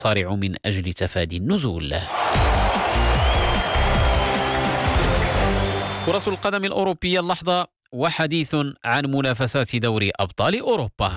صارع من أجل تفادي النزول. كرة القدم الأوروبية اللحظة وحديث عن منافسات دوري أبطال أوروبا.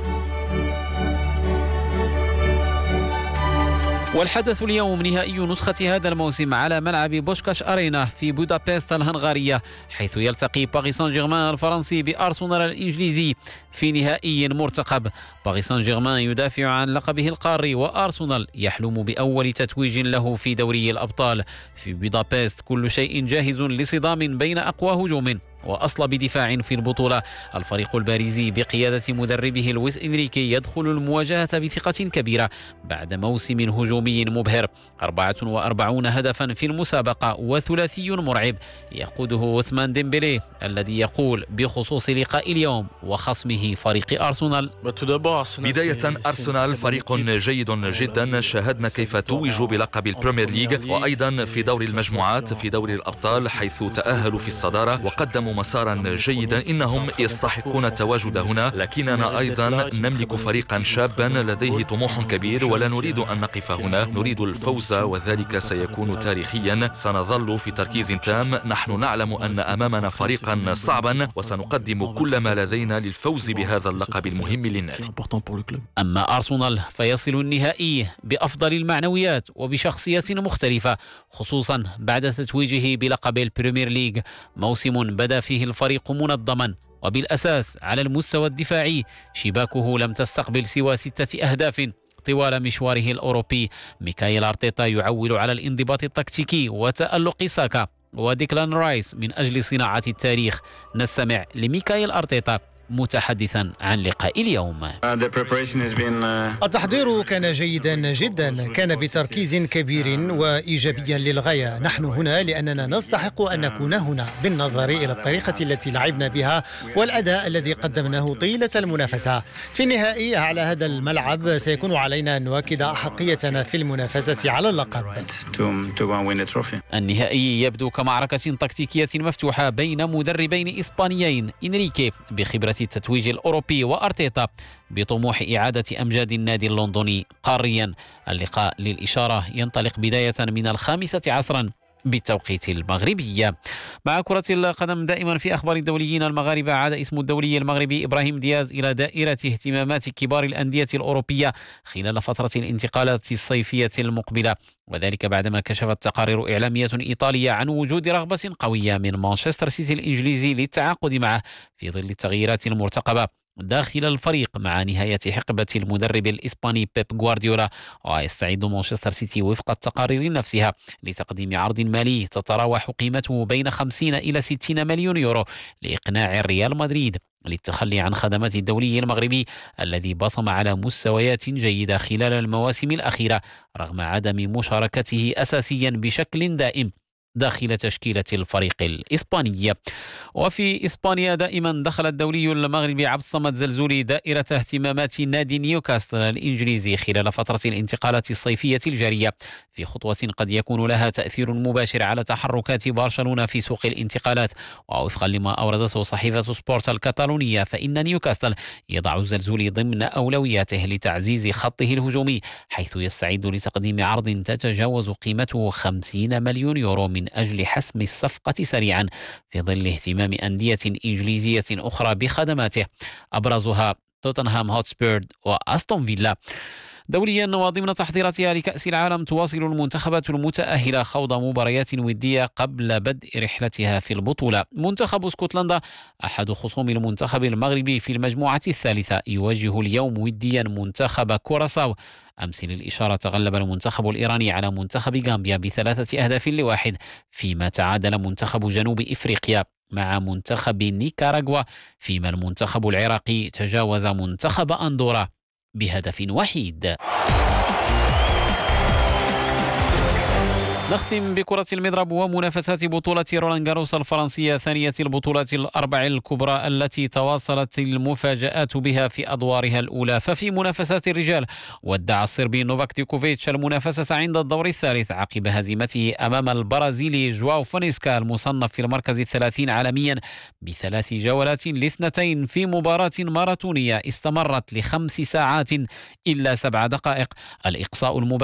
والحدث اليوم نهائي نسخة هذا الموسم على ملعب بوشكاش أرينا في بودابست الهنغارية، حيث يلتقي باريس سان جيرمان الفرنسي بأرسنال الإنجليزي في نهائي مرتقب. باريس سان جيرمان يدافع عن لقبه القاري، وأرسنال يحلم بأول تتويج له في دوري الأبطال. في بودابست كل شيء جاهز لصدام بين أقوى هجوم وأصلب دفاع في البطولة. الفريق الباريزي بقيادة مدربه لويس إنريكي يدخل المواجهة بثقة كبيرة بعد موسم هجومي مبهر، 44 هدفا في المسابقة وثلاثي مرعب يقوده عثمان ديمبلي، الذي يقول بخصوص لقاء اليوم وخصمه فريق أرسنال: بداية أرسنال فريق جيد جدا، شاهدنا كيف توجوا بلقب البريمير ليج وأيضا في دور المجموعات في دوري الأبطال، حيث تأهلوا في الصدارة وقدموا مسارا جيدا. إنهم يستحقون التواجد هنا، لكننا أيضا نملك فريقا شابا لديه طموح كبير، ولا نريد أن نقف هنا، نريد الفوز، وذلك سيكون تاريخيا. سنظل في تركيز تام، نحن نعلم أن أمامنا فريقا صعبا، وسنقدم كل ما لدينا للفوز بهذا اللقب المهم للنادي. أما أرسنال فيصل النهائي بأفضل المعنويات وبشخصية مختلفة، خصوصا بعد تتويجه بلقب البريمير ليج، موسم بدأ فيه الفريق منظما وبالأساس على المستوى الدفاعي. شباكه لم تستقبل سوى 6 أهداف طوال مشواره الأوروبي. ميكايل أرتيتا يعول على الانضباط التكتيكي وتألق ساكا وديكلان رايس من أجل صناعة التاريخ. نستمع لميكايل أرتيتا متحدثا عن لقاء اليوم: التحضير كان جيدا جدا، كان بتركيز كبير وإيجابيا للغاية. نحن هنا لأننا نستحق أن نكون هنا، بالنظر إلى الطريقة التي لعبنا بها والأداء الذي قدمناه طيلة المنافسة. في النهائي على هذا الملعب سيكون علينا أن نؤكد أحقيتنا في المنافسة على اللقب. النهائي يبدو كمعركة تكتيكية مفتوحة بين مدربين إسبانيين، إنريكي بخبرة التتويج الأوروبي وأرتيتا بطموح إعادة أمجاد النادي اللندني قاريا. اللقاء للإشارة ينطلق بداية من 15 بالتوقيت المغربي. مع كرة القدم دائما في أخبار الدوليين المغاربة، عاد اسم الدولي المغربي إبراهيم دياز إلى دائرة اهتمامات كبار الأندية الأوروبية خلال فترة الانتقالات الصيفية المقبلة، وذلك بعدما كشفت تقارير إعلامية إيطالية عن وجود رغبة قوية من مانشستر سيتي الإنجليزي للتعاقد معه في ظل التغييرات المرتقبة داخل الفريق مع نهاية حقبة المدرب الإسباني بيب غوارديولا. ويستعد مانشستر سيتي وفق التقارير نفسها لتقديم عرض مالي تتراوح قيمته بين 50 إلى 60 مليون يورو لإقناع ريال مدريد للتخلي عن خدمات الدولي المغربي الذي بصم على مستويات جيدة خلال المواسم الأخيرة رغم عدم مشاركته أساسيا بشكل دائم داخل تشكيلة الفريق الإسباني. وفي إسبانيا دائما دخل الدولي المغربي عبد الصمد زلزولي دائرة اهتمامات نادي نيوكاسل الإنجليزي خلال فترة الانتقالات الصيفية الجارية، في خطوة قد يكون لها تأثير مباشر على تحركات برشلونة في سوق الانتقالات. ووفقا لما أوردته صحيفة سبورت الكتالونية، فإن نيوكاسل يضع الزلزولي ضمن أولوياته لتعزيز خطه الهجومي، حيث يستعد لتقديم عرض تتجاوز قيمته 50 مليون يورو من أجل حسم الصفقة سريعا في ظل اهتمام أندية إنجليزية أخرى بخدماته، أبرزها توتنهام هوتسبير وأستون فيلا. دوليا وضمن تحضيراتها لكأس العالم، تواصل المنتخبات المتأهلة خوض مباريات ودية قبل بدء رحلتها في البطولة. منتخب اسكتلندا أحد خصوم المنتخب المغربي في المجموعة الثالثة يواجه اليوم وديا منتخب كوراساو. أمس للإشارة تغلب المنتخب الإيراني على منتخب غامبيا ب3-1، فيما تعادل منتخب جنوب إفريقيا مع منتخب نيكاراغوا، فيما المنتخب العراقي تجاوز منتخب أندورا ب1 وحيد. نختم بكرة المضرب ومنافسات بطولة رولان جاروس الفرنسية، ثانية البطولات الأربع الكبرى التي تواصلت المفاجآت بها في أدوارها الأولى. ففي منافسات الرجال ودع الصربي نوفاك ديوكوفيتش المنافسة عند الدور الثالث عقب هزيمته أمام البرازيلي جواو فونيسكا المصنف في المركز 30 عالميا ب3 جولات ل2 في مباراة ماراثونية استمرت ل5 ساعات إلا 7 دقائق. الإقصاء المباشر